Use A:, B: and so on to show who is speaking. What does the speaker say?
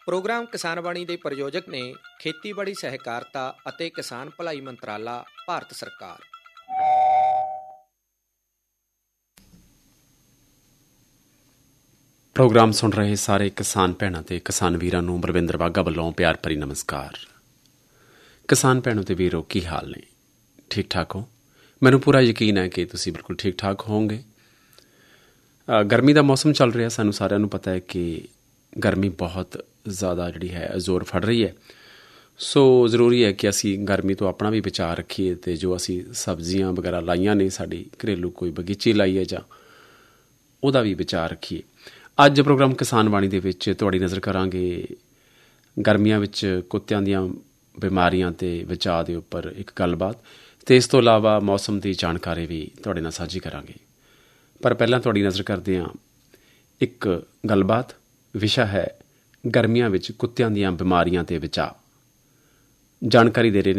A: Programme ਕਿਸਾਨ ਬਾਣੀ ਦੇ ਪ੍ਰਯੋਜਕ ਨੇ ਖੇਤੀਬਾੜੀ ਸਹਿਕਾਰਤਾ ਅਤੇ ਕਿਸਾਨ ਭਲਾਈ ਮੰਤਰਾਲਾ, ਭਾਰਤ ਸਰਕਾਰ।
B: ਪ੍ਰੋਗਰਾਮ ਸੁਣ ਰਹੇ ਸਾਰੇ ਕਿਸਾਨ ਭੈਣਾਂ ਤੇ ਕਿਸਾਨ ਵੀਰਾਂ ਨੂੰ ਬਲਵਿੰਦਰ ਵਾਘਾ ਵੱਲੋਂ ਪਿਆਰ ਭਰੀ ਨਮਸਕਾਰ। ਕਿਸਾਨ ਭੈਣੋ ਤੇ ਵੀਰੋ, ਕੀ ਹਾਲ ਨੇ? ਠੀਕ ਠਾਕ ਹੋ? ਮੈਨੂੰ ਪੂਰਾ ਯਕੀਨ ਹੈ ਕਿ ਤੁਸੀਂ ਬਿਲਕੁਲ ਠੀਕ ਠਾਕ ਹੋਵੋਗੇ। ਗਰਮੀ ਦਾ ਮੌਸਮ ਚੱਲ ਰਿਹਾ, ਸਾਨੂੰ ਸਾਰਿਆਂ ਨੂੰ ਪਤਾ ਹੈ ਕਿ ਗਰਮੀ ਬਹੁਤ ਜ਼ਿਆਦਾ ਜਿਹੜੀ ਹੈ ਜ਼ੋਰ ਫੜ ਰਹੀ ਹੈ। ਸੋ ਜ਼ਰੂਰੀ ਹੈ ਕਿ ਅਸੀਂ ਗਰਮੀ ਤੋਂ ਆਪਣਾ ਵੀ ਬਚਾਅ ਰੱਖੀਏ ਅਤੇ ਜੋ ਅਸੀਂ ਸਬਜ਼ੀਆਂ ਵਗੈਰਾ ਲਾਈਆਂ ਨੇ, ਸਾਡੀ ਘਰੇਲੂ ਕੋਈ ਬਗੀਚੀ ਲਾਈ ਹੈ ਜਾਂ ਉਹਦਾ ਵੀ ਬਚਾਅ ਰੱਖੀਏ। ਅੱਜ ਪ੍ਰੋਗਰਾਮ ਕਿਸਾਨ ਬਾਣੀ ਦੇ ਵਿੱਚ ਤੁਹਾਡੀ ਨਜ਼ਰ ਕਰਾਂਗੇ ਗਰਮੀਆਂ ਵਿੱਚ ਕੁੱਤਿਆਂ ਦੀਆਂ ਬਿਮਾਰੀਆਂ ਅਤੇ ਬਚਾਅ ਦੇ ਉੱਪਰ ਇੱਕ ਗੱਲਬਾਤ, ਅਤੇ ਇਸ ਤੋਂ ਇਲਾਵਾ ਮੌਸਮ ਦੀ ਜਾਣਕਾਰੀ ਵੀ ਤੁਹਾਡੇ ਨਾਲ ਸਾਂਝੀ ਕਰਾਂਗੇ। ਪਰ ਪਹਿਲਾਂ ਤੁਹਾਡੀ ਨਜ਼ਰ ਕਰਦੇ ਹਾਂ ਇੱਕ ਗੱਲਬਾਤ। ਵਿਸ਼ਾ ਹੈ ਗਰਮੀਆਂ ਵਿੱਚ ਕੁੱਤਿਆਂ ਦੀਆਂ ਬਿਮਾਰੀਆਂ ਅਤੇ ਬਚਾਅ। ਜਾਣਕਾਰੀ ਦੇ ਰਹੇ ਨੇ